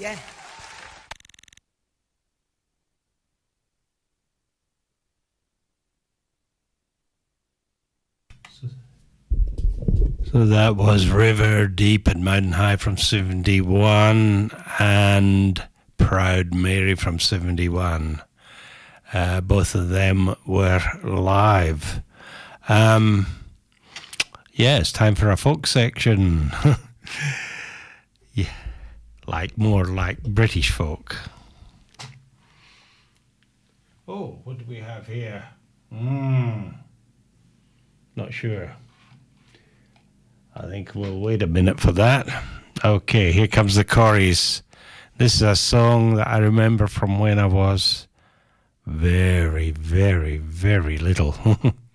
Okay. So that was River Deep and Mountain High from 71 and Proud Mary from 71. Both of them were live. Yeah, it's time for a folk section. Yeah, more like British folk. Oh, what do we have here? Not sure. I think we'll wait a minute for that. Okay, here comes the Corries. This is a song that I remember from when I was very, very, very little.